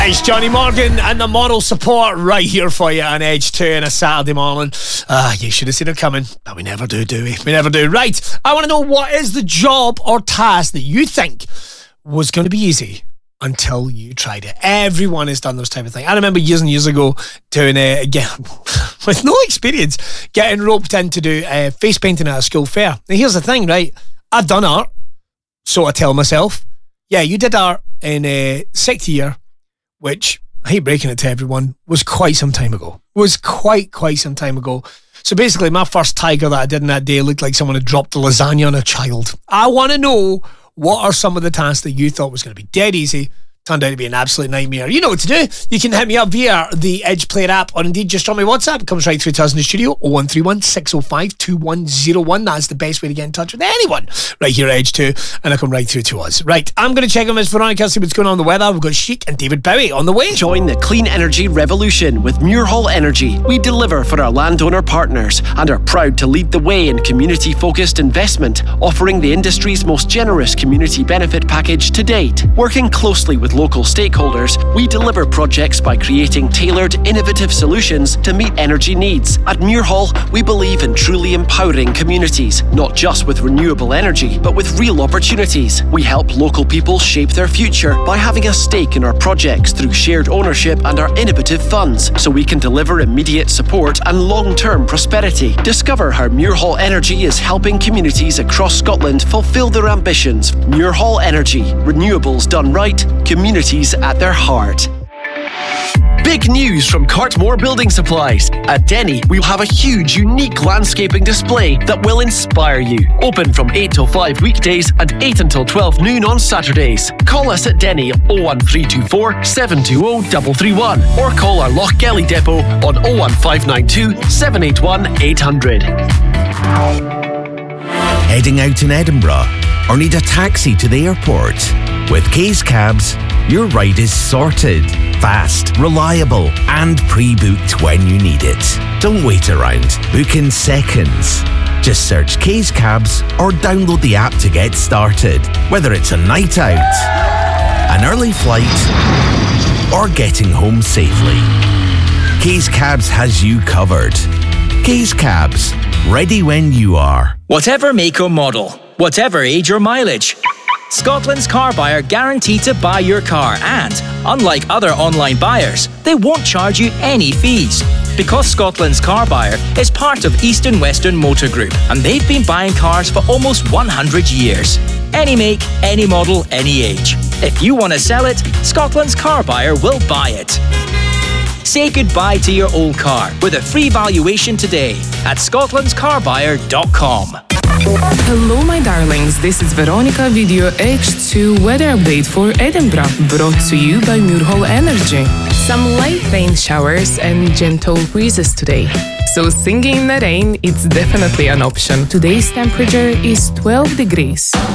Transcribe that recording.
It's Johnny Morgan and the moral support right here for you on Edge 2 on a Saturday morning. You should have seen it coming, but we never do we? We never do. Right, I want to know, what is the job or task that you think was going to be easy until you tried it? Everyone has done this type of thing. I remember years and years ago doing it again with no experience, getting roped in to do face painting at a school fair. Now here's the thing, right? I've done art, so I tell myself, yeah, you did art in sixth year, which, I hate breaking it to everyone, was quite some time ago. Was quite some time ago. So basically, my first tiger that I did in that day looked like someone had dropped a lasagna on a child. I want to know, what are some of the tasks that you thought was going to be dead easy, turned out to be an absolute nightmare? You know what to do. You can hit me up via the Edge Player app, or indeed just on my WhatsApp. It comes right through to us in the studio, 0131 605 2101. That's the best way to get in touch with anyone right here at Edge 2, and I come right through to us. Right, I'm going to check on Miss Veronica, see what's going on in the weather. We've got Chic and David Bowie on the way. Join the clean energy revolution with Muirhall Energy. We deliver for our landowner partners and are proud to lead the way in community-focused investment, offering the industry's most generous community benefit package to date. Working closely with local stakeholders, we deliver projects by creating tailored, innovative solutions to meet energy needs. At Muirhall, we believe in truly empowering communities, not just with renewable energy, but with real opportunities. We help local people shape their future by having a stake in our projects through shared ownership and our innovative funds, so we can deliver immediate support and long-term prosperity. Discover how Muirhall Energy is helping communities across Scotland fulfil their ambitions. Muirhall Energy. Renewables done right. Communities at their heart. Big news from Cartmore Building Supplies. At Denny, we'll have a huge, unique landscaping display that will inspire you. Open from 8 till 5 weekdays and 8 until 12 noon on Saturdays. Call us at Denny 01324 720 331 or call our Lochgelly depot on 01592 781 800. Heading out in Edinburgh or need a taxi to the airport? With Case Cabs, your ride is sorted, fast, reliable, and pre-booked when you need it. Don't wait around. Book in seconds. Just search Case Cabs or download the app to get started. Whether it's a night out, an early flight, or getting home safely, Case Cabs has you covered. Case Cabs, ready when you are. Whatever make or model, whatever age or mileage, Scotland's car buyer guaranteed to buy your car, and, unlike other online buyers, they won't charge you any fees. Because Scotland's car buyer is part of Eastern Western Motor Group, and they've been buying cars for almost 100 years. Any make, any model, any age. If you want to sell it, Scotland's car buyer will buy it. Say goodbye to your old car with a free valuation today at scotlandscarbuyer.com. Hello my darlings, this is Veronica with your H2 weather update for Edinburgh, brought to you by Muirhall Energy. Some light rain showers and gentle breezes today, so singing in the rain is definitely an option. Today's temperature is 12 degrees.